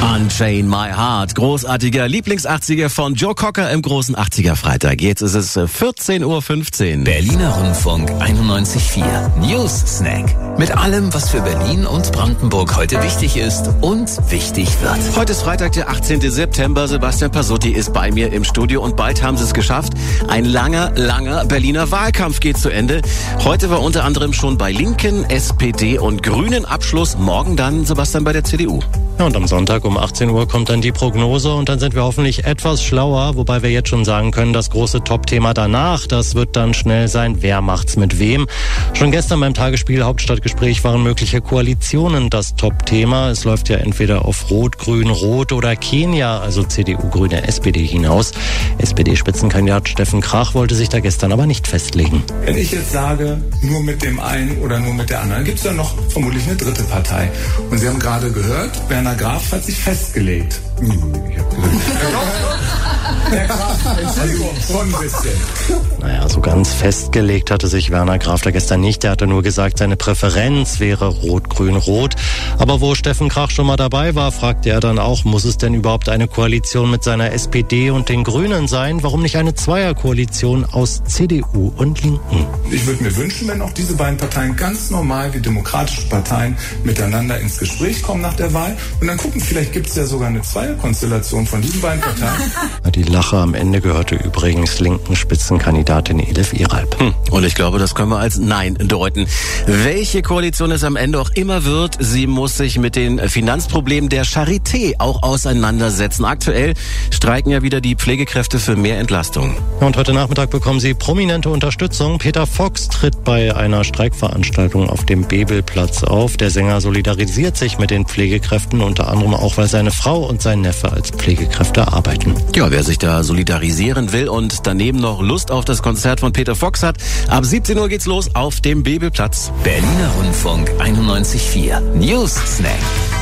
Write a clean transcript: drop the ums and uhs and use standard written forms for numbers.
Unchain My Heart, großartiger Lieblings-80er von Joe Cocker im großen 80er Freitag. Jetzt ist es 14:15 Uhr. Berliner Rundfunk 91.4 News Snack. Mit allem, was für Berlin und Brandenburg heute wichtig ist und wichtig wird. Heute ist Freitag, der 18. September. Sebastian Pasotti ist bei mir im Studio und bald haben sie es geschafft. Ein langer Berliner Wahlkampf geht zu Ende. Heute war unter anderem schon bei Linken, SPD und Grünen Abschluss. Morgen dann, Sebastian, bei der CDU. Ja, und am Sonntag um 18 Uhr kommt dann die Prognose und dann sind wir hoffentlich etwas schlauer, wobei wir jetzt schon sagen können, das große Top-Thema danach, das wird dann schnell sein, wer macht's mit wem. Schon gestern beim Tagesspiel Hauptstadtgespräch waren mögliche Koalitionen das Top-Thema. Es läuft ja entweder auf Rot, Grün, Rot oder Kenia, also CDU, Grüne, SPD hinaus. SPD-Spitzenkandidat Steffen Krach wollte sich da gestern aber nicht festlegen. Wenn ich jetzt sage, nur mit dem einen oder nur mit der anderen, gibt es dann noch vermutlich eine dritte Partei. Und Sie haben gerade gehört, Werner Graf hat sich festgelegt. Herr Graf, Entschuldigung, schon ein bisschen. Naja, so ganz festgelegt hatte sich Werner Graf da gestern nicht. Er hatte nur gesagt, seine Präferenz wäre Rot, Grün, Rot. Aber wo Steffen Krach schon mal dabei war, fragte er dann auch, muss es denn überhaupt eine Koalition mit seiner SPD und den Grünen sein? Warum nicht eine Zweierkoalition aus CDU und Linken? Ich würde mir wünschen, wenn auch diese beiden Parteien ganz normal wie demokratische Parteien miteinander ins Gespräch kommen nach der Wahl. Und dann gucken, vielleicht gibt es ja sogar eine Zweierkonstellation von diesen beiden Parteien. Die Lache am Ende gehörte übrigens linken Spitzenkandidatin Elif Iralp. Und ich glaube, das können wir als Nein deuten. Welche Koalition es am Ende auch immer wird, sie muss sich mit den Finanzproblemen der Charité auch auseinandersetzen. Aktuell streiken ja wieder die Pflegekräfte für mehr Entlastung. Und heute Nachmittag bekommen sie prominente Unterstützung. Peter Fox tritt bei einer Streikveranstaltung auf dem Bebelplatz auf. Der Sänger solidarisiert sich mit den Pflegekräften, unter anderem auch, weil seine Frau und sein Neffe als Pflegekräfte arbeiten. Ja, wer sich da solidarisieren will und daneben noch Lust auf das Konzert von Peter Fox hat, ab 17 Uhr geht's los auf dem Bebelplatz. Berliner Rundfunk 91.4 News Snack.